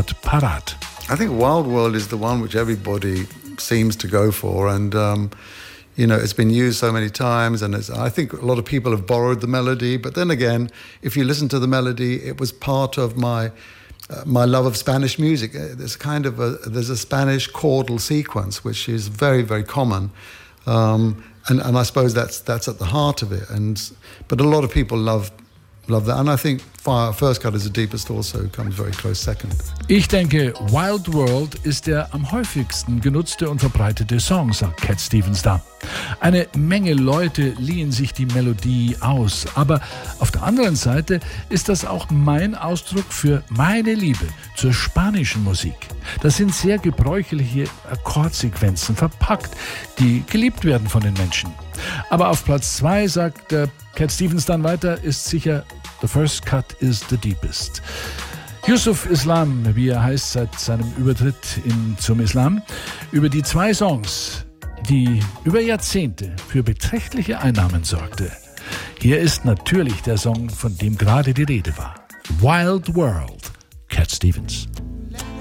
dort parat. I think Wild World is the one which everybody seems to go for, and it's been used so many times, and I think a lot of people have borrowed the melody, but then again, if you listen to the melody, it was part of my love of Spanish music. There's a Spanish chordal sequence which is very, very common, and I suppose that's at the heart of it. But a lot of people love that, and I think First Cut Is the Deepest also comes very close second. Ich denke, Wild World ist der am häufigsten genutzte und verbreitete Song, sagt Cat Stevens da. Eine Menge Leute liehen sich die Melodie aus, aber auf der anderen Seite ist das auch mein Ausdruck für meine Liebe zur spanischen Musik. Das sind sehr gebräuchliche Akkordsequenzen verpackt, die geliebt werden von den Menschen. Aber auf Platz 2, sagt Cat Stevens dann weiter, ist sicher The First Cut Is the Deepest. Yusuf Islam, wie er heißt seit seinem Übertritt zum Islam, über die 2 Songs, die über Jahrzehnte für beträchtliche Einnahmen sorgte. Hier ist natürlich der Song, von dem gerade die Rede war. Wild World, Cat Stevens.